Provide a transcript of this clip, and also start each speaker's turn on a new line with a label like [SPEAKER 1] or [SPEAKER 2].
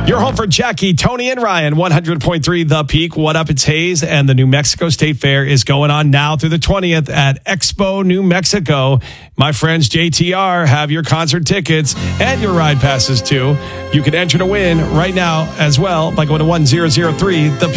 [SPEAKER 1] Your home for Jackie, Tony, and Ryan, 100.3 The Peak. What up? It's Hayes, and the New Mexico State Fair is going on now through the 20th at Expo, New Mexico. My friends, JTR, have your concert tickets and your ride passes, too. You can enter to win right now as well by going to 1003 The Peak.